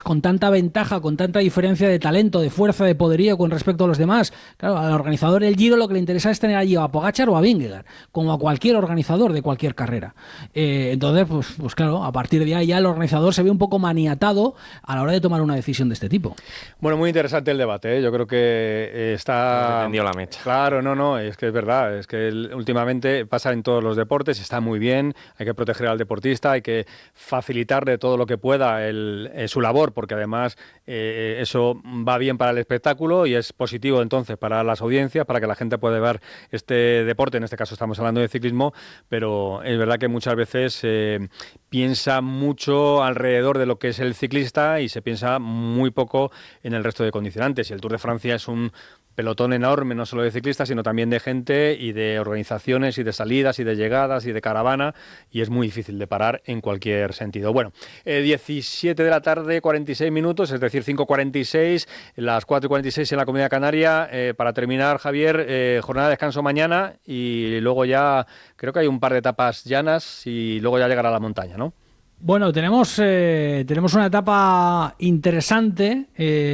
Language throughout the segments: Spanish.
con tanta ventaja, con tanta diferencia de talento, de fuerza, de poderío con respecto a los demás. Claro, al organizador del Giro lo que le interesa es tener allí a Pogačar o a Vingegaard, como a cualquier organizador de cualquier carrera. Entonces, pues claro, a partir de ahí ya el organizador se ve un poco maniatado a la hora de tomar una decisión de este tipo. Bueno, muy interesante el debate, ¿eh? Yo creo que Hemos está... encendido la mecha. Claro, no, es que es verdad, es que últimamente pasa en todos los deportes, está muy bien, hay que proteger al deportista, hay que facilitarle todo lo que pueda su labor, porque además eso va bien para el espectáculo y es positivo entonces para las audiencias, para que la gente pueda ver este deporte, en este caso estamos hablando de ciclismo, pero es verdad que muchas veces piensa mucho alrededor de lo que es el ciclista y se piensa muy poco en el resto de condicionantes. Y el Tour de Francia es un pelotón enorme, no solo de ciclistas, sino también de gente y de organizaciones y de salidas y de llegadas y de caravana, y es muy difícil de parar en cualquier sentido. Bueno, 17 de la tarde, 46 minutos, es decir, 5:46, las 4:46 en la Comunidad Canaria. Para terminar, Javier, jornada de descanso mañana y luego ya creo que hay un par de etapas llanas y luego ya llegará la montaña, ¿no? Bueno, tenemos una etapa interesante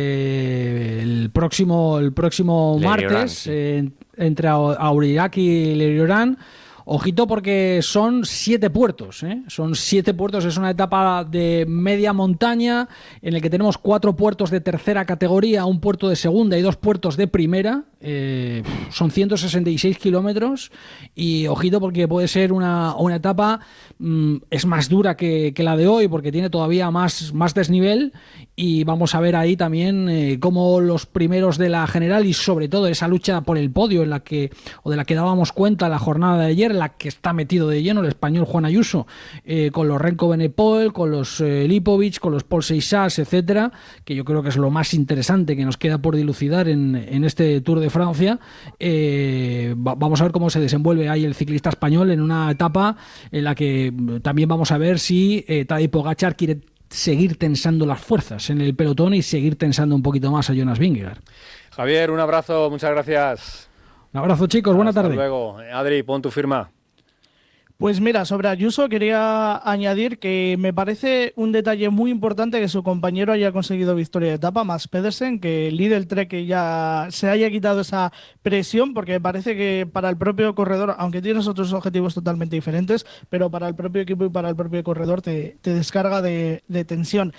el próximo martes Sí. entre Aurillac y Leriorán. Ojito porque son 7 puertos, ¿eh? Son 7 puertos, es una etapa de media montaña en el que tenemos 4 puertos de tercera categoría, un puerto de segunda y 2 puertos de primera. Son 166 kilómetros y ojito porque puede ser una etapa, es más dura que la de hoy porque tiene todavía más desnivel y vamos a ver ahí también cómo los primeros de la general y sobre todo esa lucha por el podio de la que dábamos cuenta la jornada de ayer, la que está metido de lleno el español Juan Ayuso, con los Renko Benepol, con los Lipovic, con los Paul Seixas, etcétera, que yo creo que es lo más interesante que nos queda por dilucidar en este Tour de Francia. Vamos a ver cómo se desenvuelve ahí el ciclista español en una etapa en la que también vamos a ver si Tadej Pogačar quiere seguir tensando las fuerzas en el pelotón y seguir tensando un poquito más a Jonas Vingegaard. Javier, un abrazo, muchas gracias. Un abrazo, chicos, buena tarde. Hasta luego. Adri, pon tu firma. Pues mira, sobre Ayuso quería añadir que me parece un detalle muy importante que su compañero haya conseguido victoria de etapa, Mads Pedersen, que el líder Trek ya se haya quitado esa presión, porque me parece que para el propio corredor, aunque tienes otros objetivos totalmente diferentes, pero para el propio equipo y para el propio corredor te descarga de tensión.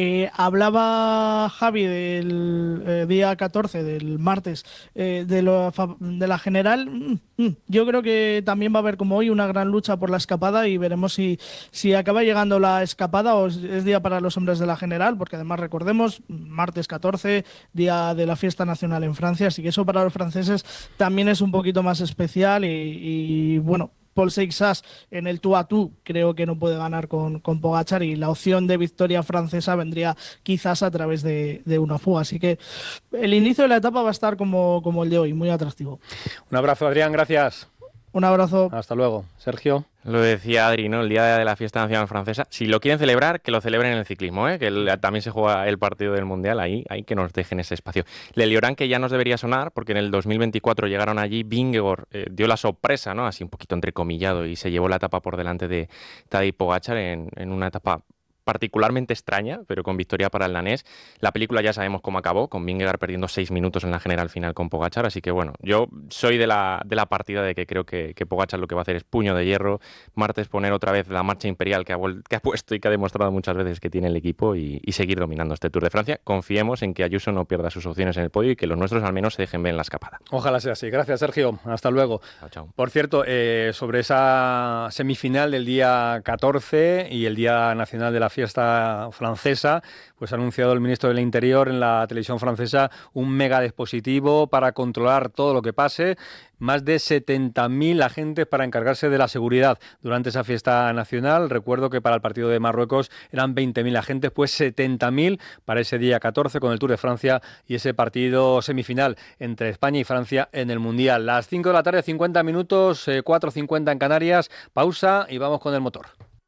Hablaba Javi del día 14, del martes, de la general. Yo creo que también va a haber como hoy una gran lucha por la escapada y veremos si acaba llegando la escapada o es día para los hombres de la general, porque además recordemos, martes 14, día de la fiesta nacional en Francia, así que eso para los franceses también es un poquito más especial y bueno, Paul Seixas en el tú a tú creo que no puede ganar con Pogačar y la opción de victoria francesa vendría quizás a través de una fuga, así que el inicio de la etapa va a estar como el de hoy, muy atractivo. Un abrazo, Adrián, gracias. Un abrazo. Hasta luego. Sergio. Lo decía Adri, ¿no? El día de la fiesta nacional francesa. Si lo quieren celebrar, que lo celebren en el ciclismo, ¿eh? También se juega el partido del Mundial, ahí que nos dejen ese espacio. Leliorán, que ya nos debería sonar, porque en el 2024 llegaron allí, Vingegaard dio la sorpresa, ¿no? Así un poquito entrecomillado, y se llevó la etapa por delante de Tadej Pogačar en una etapa particularmente extraña, pero con victoria para el danés. La película ya sabemos cómo acabó, con Vingegaard perdiendo 6 minutos en la general final con Pogačar, así que bueno, yo soy de la partida de que creo que Pogačar lo que va a hacer es puño de hierro, martes poner otra vez la marcha imperial que ha puesto y que ha demostrado muchas veces que tiene el equipo y seguir dominando este Tour de Francia. Confiemos en que Ayuso no pierda sus opciones en el podio y que los nuestros al menos se dejen ver en la escapada. Ojalá sea así. Gracias, Sergio. Hasta luego. Chao, chao. Por cierto, sobre esa semifinal del día 14 y el Día Nacional de la Fiesta Francesa, pues ha anunciado el ministro del Interior en la televisión francesa un mega dispositivo para controlar todo lo que pase. Más de 70.000 agentes para encargarse de la seguridad durante esa fiesta nacional. Recuerdo que para el partido de Marruecos eran 20.000 agentes, pues 70.000 para ese día 14 con el Tour de Francia y ese partido semifinal entre España y Francia en el Mundial. Las 5 de la tarde, 50 minutos, 4:50 en Canarias. Pausa y vamos con el motor.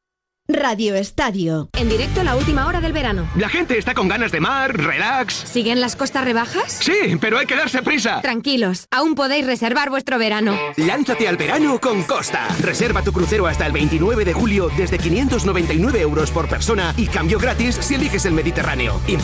Radio Estadio. En directo la última hora del verano. La gente está con ganas de mar, relax. ¿Siguen las costas rebajas? Sí, pero hay que darse prisa. Tranquilos, aún podéis reservar vuestro verano. Lánzate al verano con Costa. Reserva tu crucero hasta el 29 de julio desde 599 € por persona y cambio gratis si eliges el Mediterráneo.